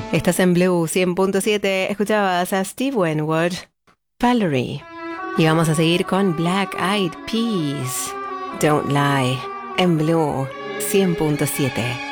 Estás en Blue 100.7, escuchabas a Steve Winwood, Valerie. Y vamos a seguir con Black Eyed Peas, Don't Lie, en Blue 100.7.